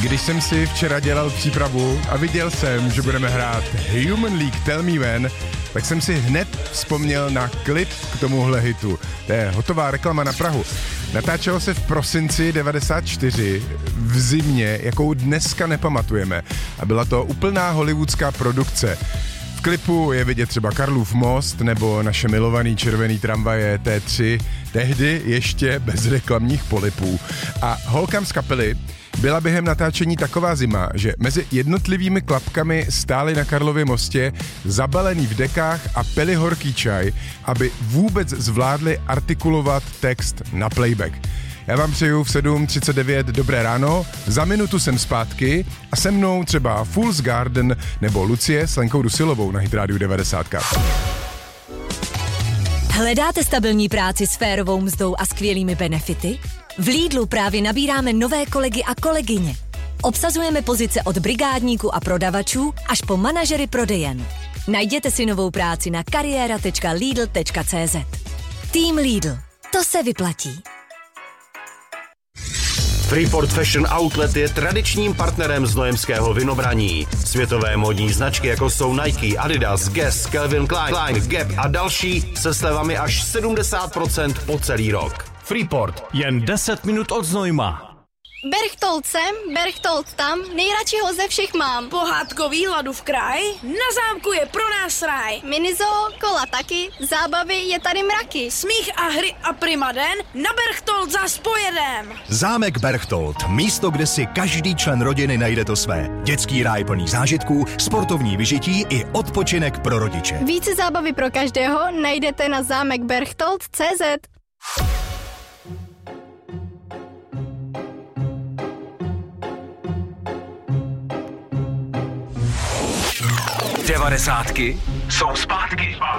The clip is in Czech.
Když jsem si včera dělal přípravu a viděl jsem, že budeme hrát Human League Tell Me When, tak jsem si hned vzpomněl na klip k tomuhle hitu. To je hotová reklama na Prahu. Natáčelo se v prosinci 94 v zimě, jakou dneska nepamatujeme. A byla to úplná hollywoodská produkce. V klipu je vidět třeba Karlův most nebo naše milovaný červený tramvaje T3, tehdy ještě bez reklamních polipů. A holkám z kapely byla během natáčení taková zima, že mezi jednotlivými klapkami stáli na Karlově mostě zabalený v dekách a pili horký čaj, aby vůbec zvládli artikulovat text na playback. Já vám přeju v 7:39 dobré ráno, za minutu jsem zpátky a se mnou třeba Fool's Garden nebo Lucie s Lenkou Dusilovou na Hit Radio 90. Hledáte stabilní práci s férovou mzdou a skvělými benefity? V Lidlu právě nabíráme nové kolegy a kolegyně. Obsazujeme pozice od brigádníků a prodavačů až po manažery prodejen. Najděte si novou práci na kariéra.lidl.cz. Tým Lidl. To se vyplatí. Freeport Fashion Outlet je tradičním partnerem znojemského vynobraní. Světové módní značky jako jsou Nike, Adidas, Guess, Calvin Klein, Gap a další se slevami až 70% po celý rok. Freeport, jen 10 minut od Znojma. Berchtold sem, Berchtold tam, nejradši ho ze všech mám. Pohádkový hladu v kraji, na zámku je pro nás ráj. Minizoo, kola taky, zábavy je tady mraky. Smích a hry a primaden, na Berchtold zas pojedem. Zámek Berchtold, místo, kde si každý člen rodiny najde to své. Dětský ráj plný zážitků, sportovní vyžití i odpočinek pro rodiče. Více zábavy pro každého najdete na zámekberchtold.cz. 90 jsou zpátky.